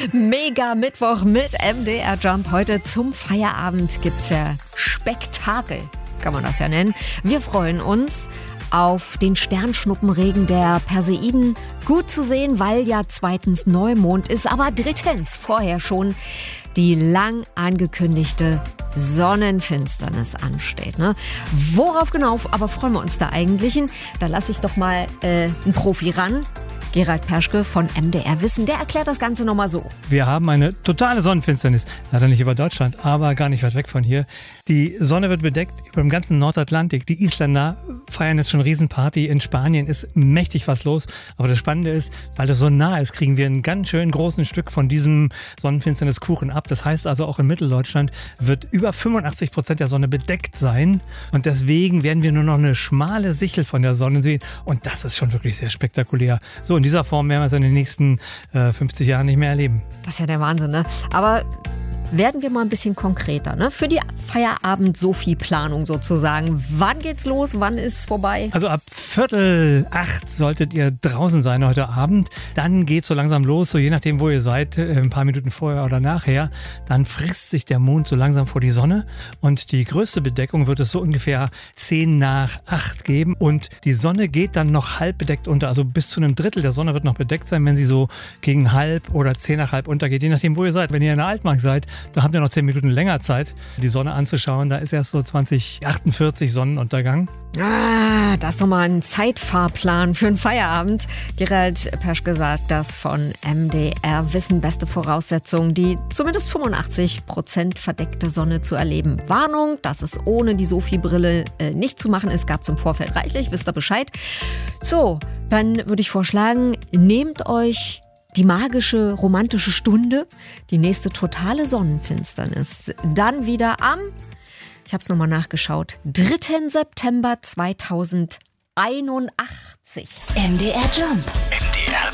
Mega Mittwoch mit MDR Jump. Heute zum Feierabend gibt's ja Spektakel, kann man das ja nennen. Wir freuen uns auf den Sternschnuppenregen der Perseiden. Gut zu sehen, weil ja zweitens Neumond ist, aber drittens vorher schon die lang angekündigte Sonnenfinsternis ansteht. Ne? Worauf genau aber freuen wir uns da eigentlich? Da lasse ich doch mal einen Profi ran. Gerald Perschke von MDR Wissen, der erklärt das Ganze nochmal so. Wir haben eine totale Sonnenfinsternis. Leider nicht über Deutschland, aber gar nicht weit weg von hier. Die Sonne wird bedeckt über dem ganzen Nordatlantik. Die Isländer feiern jetzt schon Riesenparty. In Spanien ist mächtig was los. Aber das Spannende ist, weil das so nah ist, kriegen wir einen ganz schön großen Stück von diesem Sonnenfinsterniskuchen ab. Das heißt also, auch in Mitteldeutschland wird über 85% der Sonne bedeckt sein. Und deswegen werden wir nur noch eine schmale Sichel von der Sonne sehen. Und das ist schon wirklich sehr spektakulär. So, in dieser Form werden wir es in den nächsten 50 Jahren nicht mehr erleben. Das ist ja der Wahnsinn, ne? Aber werden wir mal ein bisschen konkreter, ne? Für die Feierabend-Sophie-Planung sozusagen. Wann geht's los? Wann ist es vorbei? Also ab 7:45 solltet ihr draußen sein heute Abend. Dann geht's so langsam los, so je nachdem, wo ihr seid, ein paar Minuten vorher oder nachher. Dann frisst sich der Mond so langsam vor die Sonne. Und die größte Bedeckung wird es so ungefähr 7:50 geben. Und die Sonne geht dann noch halb bedeckt unter. Also bis zu einem Drittel der Sonne wird noch bedeckt sein, wenn sie so gegen halb oder 7:50 untergeht. Je nachdem, wo ihr seid. Wenn ihr in der Altmark seid, da habt ihr noch 10 Minuten länger Zeit, die Sonne anzuschauen. Da ist erst so 2048 Sonnenuntergang. Das ist nochmal ein Zeitfahrplan für einen Feierabend. Gerald Perschke sagt das von MDR Wissen. Beste Voraussetzung, die zumindest 85% verdeckte Sonne zu erleben. Warnung, dass es ohne die Sophie-Brille nicht zu machen ist. Gab es im Vorfeld reichlich, wisst ihr Bescheid. So, dann würde ich vorschlagen, nehmt euch die magische, romantische Stunde, die nächste totale Sonnenfinsternis. Dann wieder am, ich habe es nochmal nachgeschaut, 3. September 2081. MDR Jump.